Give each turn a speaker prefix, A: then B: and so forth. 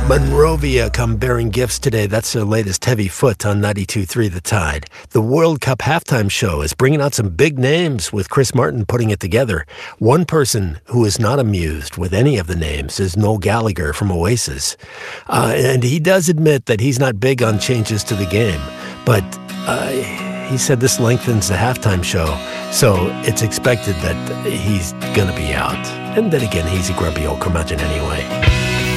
A: Monrovia come bearing gifts today. That's their latest heavy foot on 92.3 The Tide. The World Cup halftime show is bringing out some big names with Chris Martin putting it together. One person who is not amused with any of the names is Noel Gallagher from Oasis. And he does admit that he's not big on changes to the game. But he said this lengthens the halftime show, so it's expected that he's going to be out. And then again, he's a grumpy old curmudgeon anyway.